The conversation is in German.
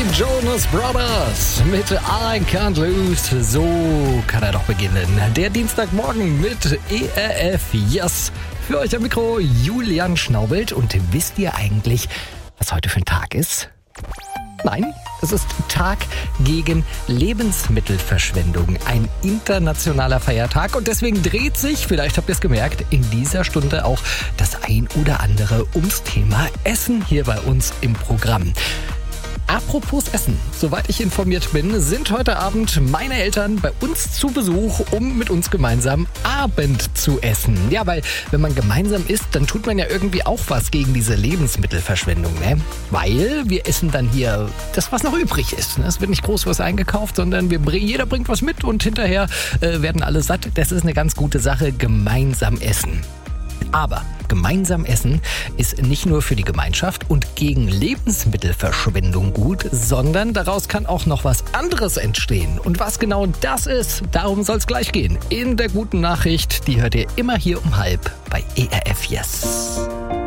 Jonas Brothers mit I Can't Lose. So kann er doch beginnen. Der Dienstagmorgen mit ERF Yes. Für euch am Mikro Julian Schnaubelt. Und wisst ihr eigentlich, was heute für ein Tag ist? Nein, es ist Tag gegen Lebensmittelverschwendung. Ein internationaler Feiertag und deswegen dreht sich, vielleicht habt ihr es gemerkt, in dieser Stunde auch das ein oder andere ums Thema Essen hier bei uns im Programm. Apropos Essen, soweit ich informiert bin, sind heute Abend meine Eltern bei uns zu Besuch, um mit uns gemeinsam Abend zu essen. Ja, weil wenn man gemeinsam isst, dann tut man ja irgendwie auch was gegen diese Lebensmittelverschwendung, ne? Weil wir essen dann hier das, was noch übrig ist. Es wird nicht groß was eingekauft, sondern jeder bringt was mit und hinterher werden alle satt. Das ist eine ganz gute Sache, gemeinsam essen. Aber gemeinsam essen ist nicht nur für die Gemeinschaft und gegen Lebensmittelverschwendung gut, sondern daraus kann auch noch was anderes entstehen. Und was genau das ist, darum soll es gleich gehen. In der guten Nachricht, die hört ihr immer hier um 12:30 bei ERF Yes.